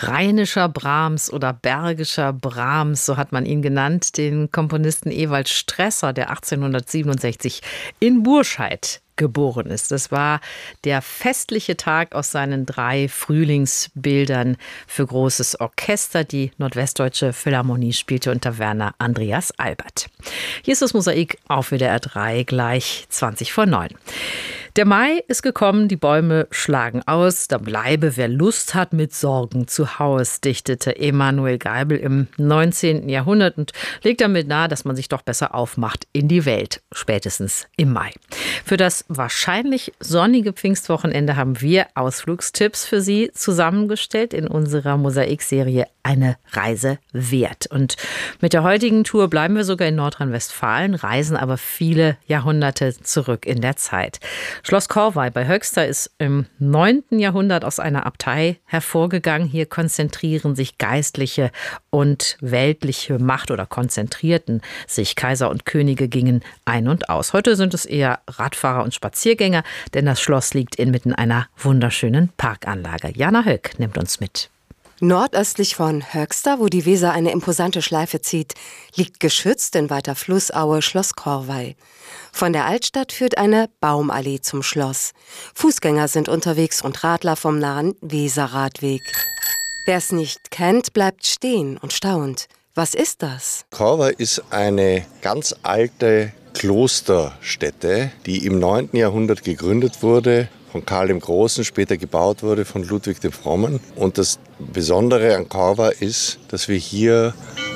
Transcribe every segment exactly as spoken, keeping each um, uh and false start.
Rheinischer Brahms oder Bergischer Brahms, so hat man ihn genannt, den Komponisten Ewald Stresser, der achtzehnhundertsiebenundsechzig in Burscheid geboren ist. Das war der festliche Tag aus seinen drei Frühlingsbildern für großes Orchester. Die Nordwestdeutsche Philharmonie spielte unter Werner Andreas Albert. Hier ist das Mosaik auf W D R drei, gleich zwanzig vor neun. Der Mai ist gekommen, die Bäume schlagen aus, da bleibe, wer Lust hat, mit Sorgen zu Haus, dichtete Emanuel Geibel im neunzehnten Jahrhundert und legt damit nahe, dass man sich doch besser aufmacht in die Welt, spätestens im Mai. Für das wahrscheinlich sonnige Pfingstwochenende haben wir Ausflugstipps für Sie zusammengestellt in unserer Mosaikserie Eine Reise wert. Und mit der heutigen Tour bleiben wir sogar in Nordrhein-Westfalen, reisen aber viele Jahrhunderte zurück in der Zeit. Schloss Corvey bei Höxter ist im neunten Jahrhundert aus einer Abtei hervorgegangen. Hier konzentrieren sich geistliche und weltliche Macht oder konzentrierten sich. Kaiser und Könige gingen ein und aus. Heute sind es eher Radfahrer und Spaziergänger, denn das Schloss liegt inmitten einer wunderschönen Parkanlage. Jana Höck nimmt uns mit. Nordöstlich von Höxter, wo die Weser eine imposante Schleife zieht, liegt geschützt in weiter Flussaue Schloss Corvey. Von der Altstadt führt eine Baumallee zum Schloss. Fußgänger sind unterwegs und Radler vom nahen Weserradweg. Wer es nicht kennt, bleibt stehen und staunt. Was ist das? Corvey ist eine ganz alte Klosterstätte, die im neunten Jahrhundert gegründet wurde, von Karl dem Großen, später gebaut wurde von Ludwig dem Frommen. Und das Besondere an Corvey ist, dass wir hier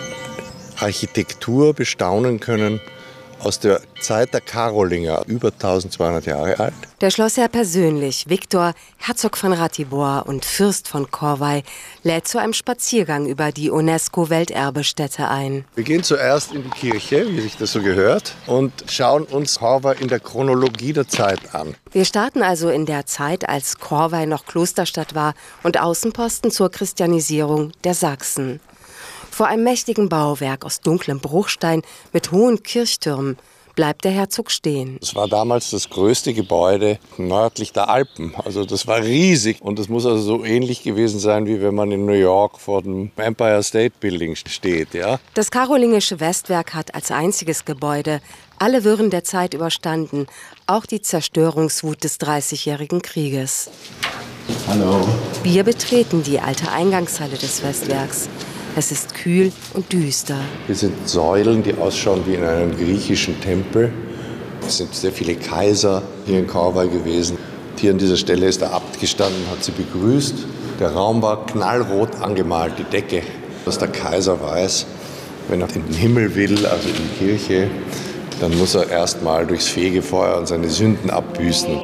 Architektur bestaunen können aus der Zeit der Karolinger, über tausendzweihundert Jahre alt. Der Schlossherr persönlich, Viktor, Herzog von Ratibor und Fürst von Corvey, lädt zu einem Spaziergang über die UNESCO-Welterbestätte ein. Wir gehen zuerst in die Kirche, wie sich das so gehört, und schauen uns Corvey in der Chronologie der Zeit an. Wir starten also in der Zeit, als Corvey noch Klosterstadt war und Außenposten zur Christianisierung der Sachsen. Vor einem mächtigen Bauwerk aus dunklem Bruchstein mit hohen Kirchtürmen bleibt der Herzog stehen. Es war damals das größte Gebäude nördlich der Alpen. Also das war riesig und es muss also so ähnlich gewesen sein, wie wenn man in New York vor dem Empire State Building steht. Ja? Das karolingische Westwerk hat als einziges Gebäude alle Wirren der Zeit überstanden, auch die Zerstörungswut des Dreißigjährigen Krieges. Hallo. Wir betreten die alte Eingangshalle des Westwerks. Es ist kühl und düster. Hier sind Säulen, die ausschauen wie in einem griechischen Tempel. Es sind sehr viele Kaiser hier in Corvey gewesen. Hier an dieser Stelle ist der Abt gestanden, hat sie begrüßt. Der Raum war knallrot angemalt, die Decke, dass der Kaiser weiß, wenn er in den Himmel will, also in die Kirche, dann muss er erst mal durchs Fegefeuer und seine Sünden abbüßen.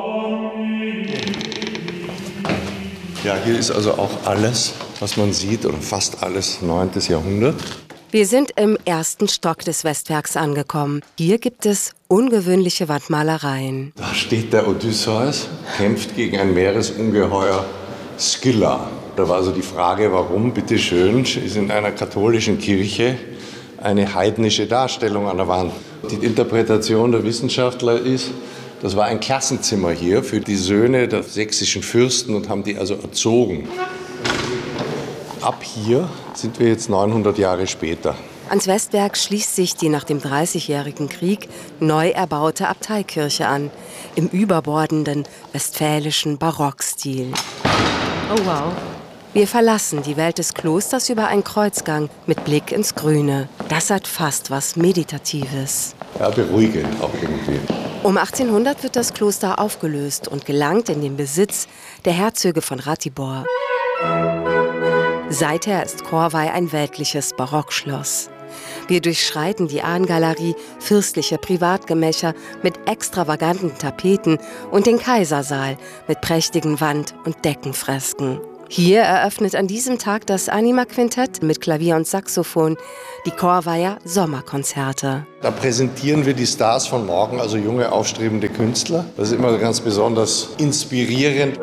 Ja, hier ist also auch alles, was man sieht, oder fast alles neuntes Jahrhundert. Wir sind im ersten Stock des Westwerks angekommen. Hier gibt es ungewöhnliche Wandmalereien. Da steht der Odysseus, kämpft gegen ein Meeresungeheuer Scylla. Da war also die Frage, warum, bitteschön, ist in einer katholischen Kirche eine heidnische Darstellung an der Wand. Die Interpretation der Wissenschaftler ist, das war ein Klassenzimmer hier für die Söhne der sächsischen Fürsten und haben die also erzogen. Ab hier sind wir jetzt neunhundert Jahre später. Ans Westwerk schließt sich die nach dem Dreißigjährigen Krieg neu erbaute Abteikirche an, im überbordenden westfälischen Barockstil. Oh wow. Wir verlassen die Welt des Klosters über einen Kreuzgang mit Blick ins Grüne. Das hat fast was Meditatives. Ja, beruhigend auch irgendwie. Um achtzehnhundert wird das Kloster aufgelöst und gelangt in den Besitz der Herzöge von Ratibor. Seither ist Corvey ein weltliches Barockschloss. Wir durchschreiten die Ahnengalerie, fürstliche Privatgemächer mit extravaganten Tapeten und den Kaisersaal mit prächtigen Wand- und Deckenfresken. Hier eröffnet an diesem Tag das Anima-Quintett mit Klavier und Saxophon die Corveyer Sommerkonzerte. Da präsentieren wir die Stars von morgen, also junge, aufstrebende Künstler. Das ist immer ganz besonders inspirierend.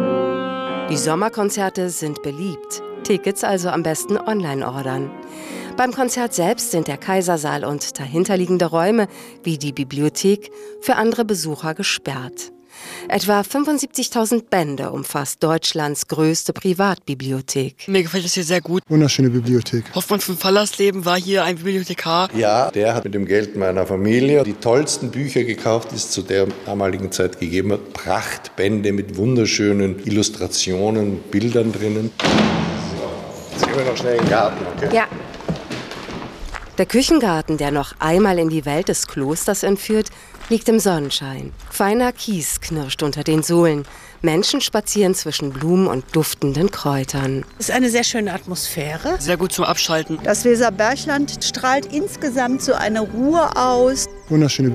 Die Sommerkonzerte sind beliebt. Tickets also am besten online ordern. Beim Konzert selbst sind der Kaisersaal und dahinterliegende Räume, wie die Bibliothek, für andere Besucher gesperrt. Etwa fünfundsiebzigtausend Bände umfasst Deutschlands größte Privatbibliothek. Mir gefällt es hier sehr gut. Wunderschöne Bibliothek. Hoffmann von Fallersleben war hier ein Bibliothekar. Ja, der hat mit dem Geld meiner Familie die tollsten Bücher gekauft, die es zu der damaligen Zeit gegeben hat. Prachtbände mit wunderschönen Illustrationen, Bildern drinnen. So, jetzt gehen wir noch schnell in den Garten, okay? Ja. Der Küchengarten, der noch einmal in die Welt des Klosters entführt, liegt im Sonnenschein. Feiner Kies knirscht unter den Sohlen. Menschen spazieren zwischen Blumen und duftenden Kräutern. Es ist eine sehr schöne Atmosphäre. Sehr gut zum Abschalten. Das Weserbergland strahlt insgesamt so eine Ruhe aus. Wunderschöne.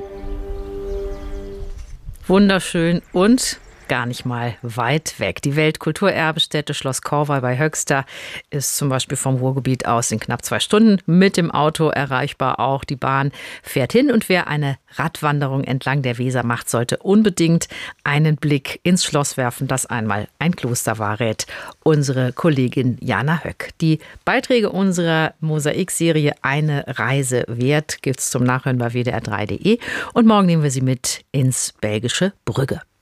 Wunderschön und gar nicht mal weit weg. Die Weltkulturerbestätte Schloss Corvey bei Höxter ist zum Beispiel vom Ruhrgebiet aus in knapp zwei Stunden mit dem Auto erreichbar. Auch die Bahn fährt hin und wer eine Radwanderung entlang der Weser macht, sollte unbedingt einen Blick ins Schloss werfen, das einmal ein Kloster war, rät unsere Kollegin Jana Höck. Die Beiträge unserer Mosaik-Serie Eine Reise wert gibt's zum Nachhören bei w d r drei punkt d e und morgen nehmen wir Sie mit ins belgische Brügge.